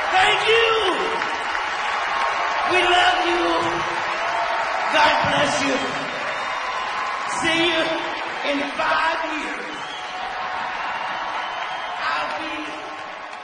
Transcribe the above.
Thank you. We love you. God bless you. See you in 5 years.